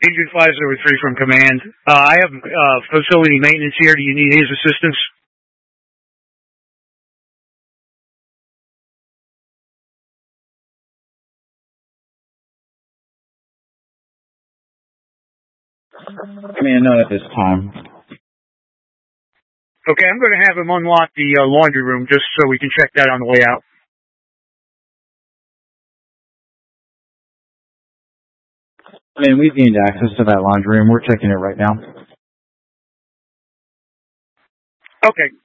Agent 503 from Command. I have facility maintenance here. Do you need his assistance? Command, not at this time. Okay, I'm going to have him unlock the laundry room just so we can check that on the way out. We've gained access to that laundry room. We're checking it right now. Okay,